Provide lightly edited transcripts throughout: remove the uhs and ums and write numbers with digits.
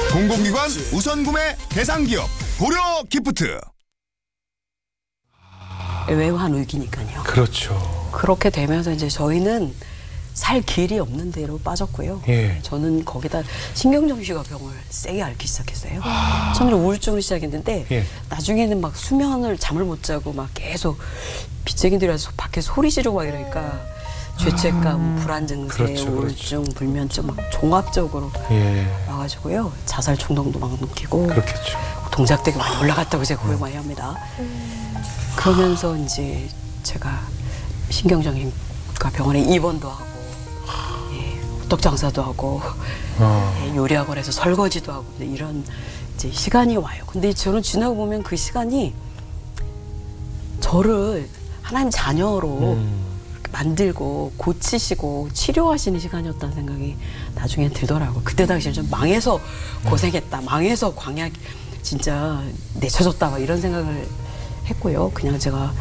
공공기관 우선 구매 대상 기업 고려 기프트. 애매한 위기니까요. 그렇죠. 그렇게 되면서 이제 저희는 살 길이 없는 데로 빠졌고요. 예. 저는 거기다 신경정신과 병을 세게 앓기 시작했어요. 처음에 우울증으로 시작했는데 예. 나중에는 막 잠을 못 자고 막 계속 빚쟁이들이 와서 밖에 소리 지르고 막 이러니까 죄책감, 불안 증세, 그렇죠, 우울증, 불면증 막 종합적으로 예. 와가지고요. 자살 충동도 막 느끼고 그렇겠죠. 동작대가 많이 올라갔다고 제가 고백 많이 합니다. 그러면서 이제 제가 신경정신과 병원에 입원도 하고 예, 호떡 장사도 하고 예, 요리학원에서 설거지도 하고 이런 이제 시간이 와요. 근데 저는 지나고 보면 그 시간이 저를 하나님 자녀로 만들고 고치시고 치료하시는 시간이었다는 생각이 나중에 들더라고요. 그때 당시에 좀 망해서 고생했다. 망해서 광야 진짜 내쳐졌다. 막 이런 생각을 했고요. 그냥 제가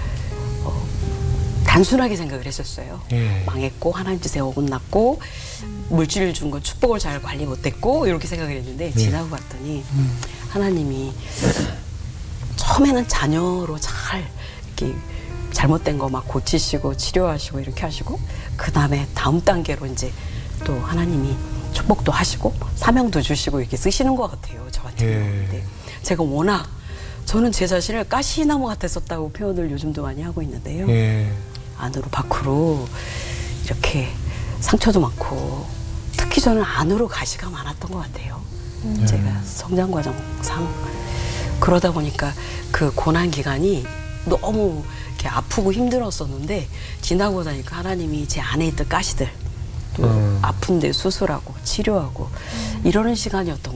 단순하게 생각을 했었어요. 예. 망했고 하나님 뜻에 어긋났고 물질을 준 건 축복을 잘 관리 못했고 이렇게 생각을 했는데 지나고 봤더니 하나님이 처음에는 자녀로 잘 이렇게 잘못된 거 막 고치시고 치료하시고 이렇게 하시고 그 다음에 다음 단계로 이제 또 하나님이 축복도 하시고 사명도 주시고 이렇게 쓰시는 것 같아요. 저한테는. 예. 근데 제가 워낙 저는 제 자신을 가시나무 같았었다고 표현을 요즘도 많이 하고 있는데요. 예. 안으로 밖으로 이렇게 상처도 많고 특히 저는 안으로 가시가 많았던 것 같아요. 제가 성장 과정상 그러다 보니까 그 고난 기간이 너무 이렇게 아프고 힘들었었는데 지나고 나니까 하나님이 제 안에 있던 가시들 또 아픈데 수술하고 치료하고 이러는 시간이었던